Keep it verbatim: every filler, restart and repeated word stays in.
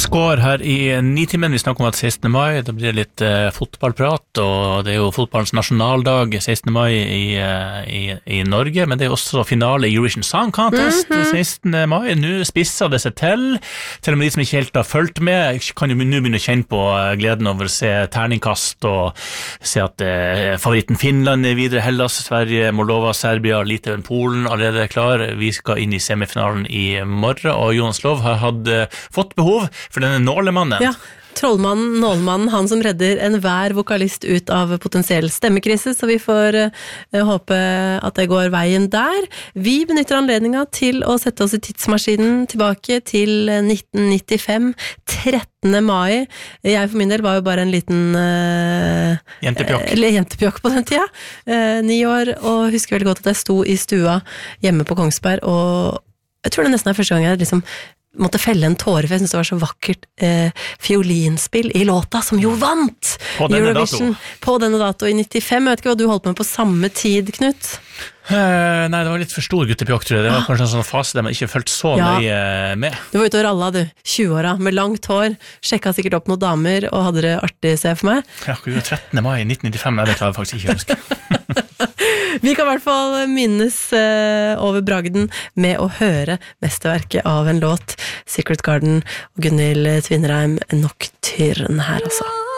Skaar her i Nitimen. Vi snakker om at sekstende mai, da blir det litt uh, fotballprat, og det er jo fotballens nasjonaldag sekstende mai i, uh, i, i Norge, men det er også finale i Eurovision Song Contest mm-hmm. sekstende mai. Nå spisser det seg til, til og med de som ikke helt har fulgt med, kan jo nå begynne å kjenne på gleden over å se terningkast og se at uh, favoritten Finland er videre, Hellas, Sverige, Moldova, Serbia, Litauen, Polen allerede er klar. Vi skal inn i semifinalen i morgen, og Jonas Lov har hatt, uh, fått behov for denne nålemannen. Ja, trollmannen, nålmannen, han som redder enhver vokalist ut av potensiell stemmekrise, så vi får uh, håpe at det går veien der. Vi benytter anledningen til å sette oss i tidsmaskinen tilbake til nitten nittifem, trettende mai. Jeg for min del var jo bare en liten uh, jentepjokk. Eller jentepjokk på den tida. Uh, ni år, og husker veldig godt at jeg sto i stua hjemme på Kongsberg, og jeg tror det nesten er første gang jeg liksom måtte felle en tåre, for jeg synes det var så vakkert eh, fiolinspill i låta, som jo vant på denne Eurovision dato. På denne dato i nittifem. Jeg vet ikke hva du holdt med på samme tid, Knut? Uh, nei, det var litt for stor guttepjokk, tror jeg. Det var kanskje en sånn fase der man ikke følte så ja. nøye med. Du var ute og ralla, du. tjue-åra, med langt hår. Sjekka sikkert opp noen damer, og hadde det artig, ser jeg for meg. Ja, trettende mai nitten nittifem, nei, det klarer jeg faktisk ikke å huske. Vi kan i hvert fall minnes uh, over bragden med å høre mesterverket av en låt, Secret Garden og Gunhild Tvinnereim, Nocturne her altså.